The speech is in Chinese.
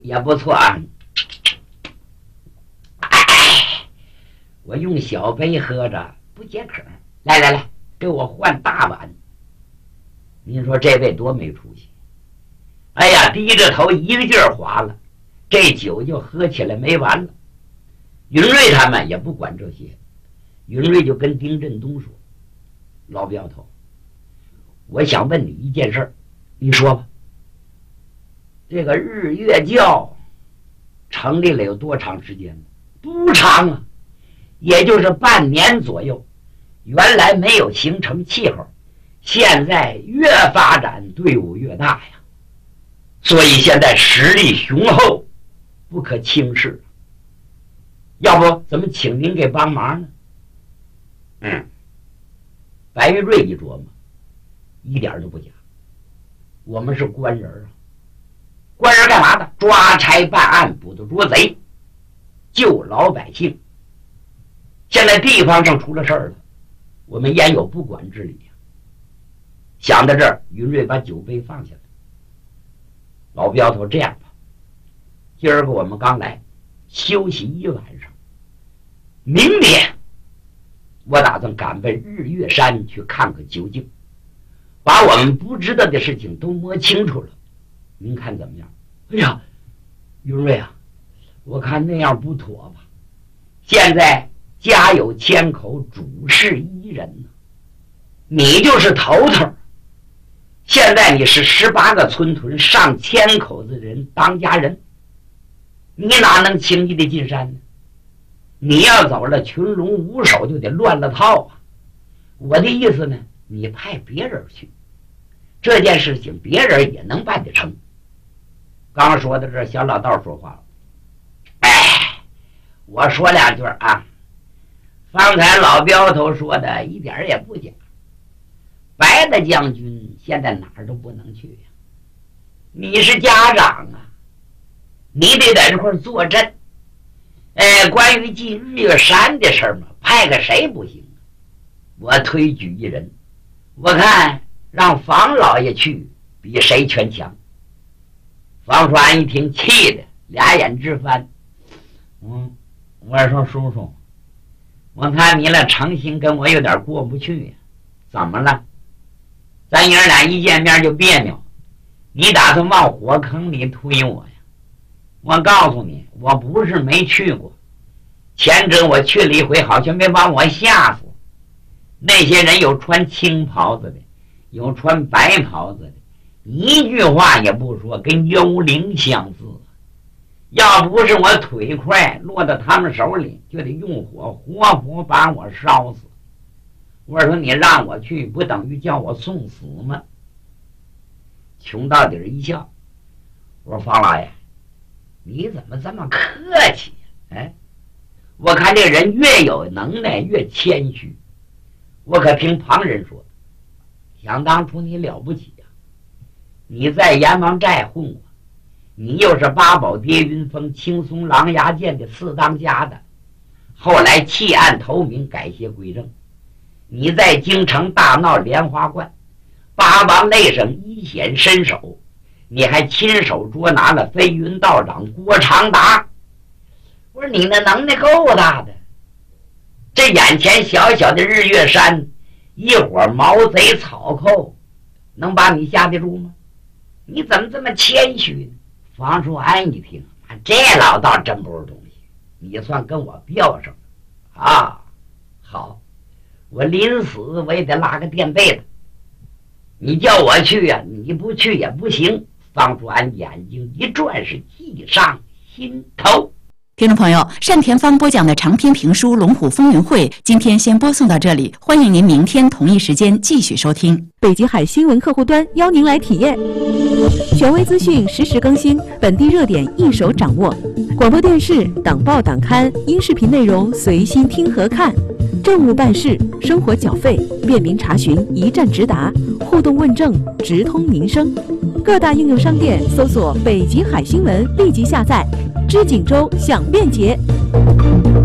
也不错啊。哎，我用小杯喝着不解渴，来来来，给我换大碗。您说这位多没出息！哎呀，低着头一个劲儿划了，这酒就喝起来没完了。云瑞他们也不管这些，云瑞就跟丁振东说：“老镖头，我想问你一件事，你说吧。这个日月教成立了有多长时间了？不长啊，也就是半年左右。原来没有形成气候，现在越发展队伍越大呀，所以现在实力雄厚，不可轻视。要不怎么请您给帮忙呢？”白玉瑞一琢磨，一点都不假，我们是官人啊，官人干嘛的？抓差办案，捕捉捉贼，救老百姓。现在地方上出了事儿了，我们焉有不管之理呀？想到这儿，云瑞把酒杯放下来。老镖头，这样吧，今儿个我们刚来，休息一晚上，明天我打算赶奔日月山去看个究竟，把我们不知道的事情都摸清楚了。您看怎么样？哎呀，云瑞啊，我看那样不妥吧。现在家有千口，主事一人呢，你就是头头。现在你是18个村屯上千口子人当家人，你哪能轻易的进山呢？你要走了，群龙无首就得乱了套啊！我的意思呢，你派别人去，这件事情别人也能办得成。刚说到这，小老道说话了：“哎，我说两句啊。方才老镖头说的一点也不假，白大将军现在哪儿都不能去呀。你是家长啊，你得在这块坐镇。关于进日月山的事嘛，派个谁不行？我推举一人，我看让房老爷去比谁全强。”房川一听，气的俩眼直翻。我说叔叔，我看你俩诚心跟我有点过不去呀。怎么了？咱爷俩一见面就别扭，你打算往火坑里推我呀？我告诉你，我不是没去过，前阵我去了一回，好像没把我吓死。那些人有穿青袍子的，有穿白袍子的，一句话也不说，跟幽灵相似。要不是我腿快，落到他们手里，就得用火活活把我烧死。我说你让我去，不等于叫我送死吗？穷到底一笑，我说方老爷，你怎么这么客气呀？我看这人越有能耐越谦虚。我可听旁人说，想当初你了不起呀，你在阎王寨混过，你又是八宝跌云峰、青松狼牙剑的4当家的，后来弃暗投明，改邪归正。你在京城大闹莲花观，8王内省1显身手，你还亲手捉拿了飞云道长郭长达。我说你那能耐够大的，这眼前小小的日月山，一伙毛贼草寇能把你吓得住吗？你怎么这么谦虚呢？房叔安一听，这老道真不是东西，你算跟我飙上了啊！好，我临死我也得拉个垫背的。你叫我去呀，你不去也不行。方叔安眼睛一转，是计上心头。 听众朋友，单田芳播讲的长篇评书《龙虎风云会》今天先播送到这里，欢迎您明天同一时间继续收听。 北极海新闻客户端邀您来体验，权威资讯实时更新，本地热点一手掌握，广播电视、党报党刊、音视频内容随心听和看，政务办事、生活缴费便民查询一站直达，互动问政直通民生。各大应用商店搜索北极海新闻，立即下载。知锦州享便捷。